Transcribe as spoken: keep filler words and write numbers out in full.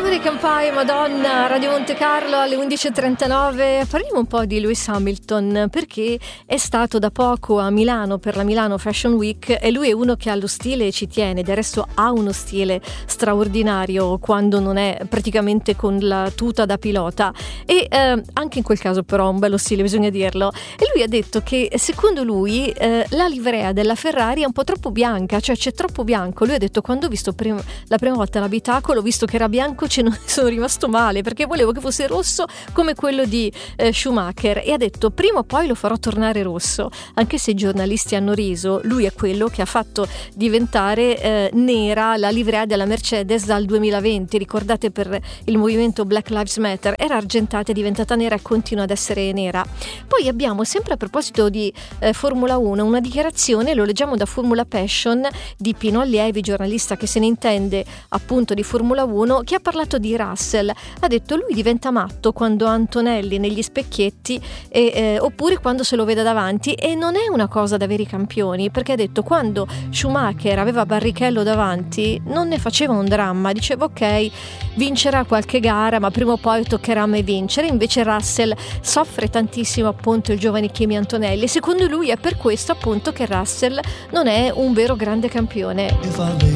American Pie, Madonna, Radio Monte Carlo alle undici e trentanove. Parliamo un po' di Lewis Hamilton, perché è stato da poco a Milano per la Milano Fashion Week e lui è uno che ha lo stile e ci tiene. Del resto ha uno stile straordinario quando non è praticamente con la tuta da pilota, e eh, anche in quel caso però un bello stile, bisogna dirlo. E lui ha detto che secondo lui eh, la livrea della Ferrari è un po' troppo bianca, cioè c'è troppo bianco. Lui ha detto: quando ho visto prim- la prima volta l'abitacolo, ho visto che era bianco, ce ne sono rimasto male perché volevo che fosse rosso come quello di eh, Schumacher, e ha detto: prima o poi lo farò tornare rosso. Anche se i giornalisti hanno riso, lui è quello che ha fatto diventare eh, nera la livrea della Mercedes dal duemilaventi. Ricordate, per il movimento Black Lives Matter era argentata, è diventata nera e continua ad essere nera. Poi abbiamo, sempre a proposito di eh, Formula uno, una dichiarazione, lo leggiamo da Formula Passion, di Pino Allievi, giornalista che se ne intende appunto di Formula uno, che ha parlato di Russell. Ha detto: lui diventa matto quando ha Antonelli negli specchietti e, eh, oppure quando se lo vede davanti, e non è una cosa da veri campioni, perché ha detto: quando Schumacher aveva Barrichello davanti non ne faceva un dramma, diceva ok, vincerà qualche gara ma prima o poi toccherà a me vincere. Invece Russell soffre tantissimo appunto il giovane Kimi Antonelli, e secondo lui è per questo appunto che Russell non è un vero grande campione.